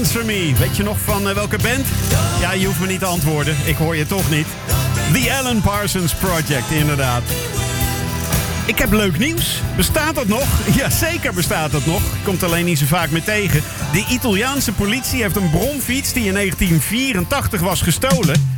Answer Me. Weet je nog van welke band? Ja, je hoeft me niet te antwoorden. Ik hoor je toch niet. The Alan Parsons Project, inderdaad. Ik heb leuk nieuws. Bestaat dat nog? Jazeker bestaat dat nog. Komt alleen niet zo vaak meer tegen. De Italiaanse politie heeft een bromfiets die in 1984 was gestolen